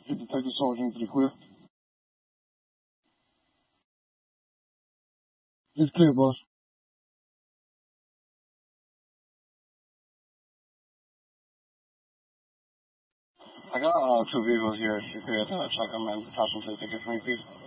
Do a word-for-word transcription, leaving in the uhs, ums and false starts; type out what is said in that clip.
Hey, Detective Sergeant, pretty clear. It's clear, boss. I got uh, two vehicles here. If you could uh, check them and attach them to the ticket for me, please.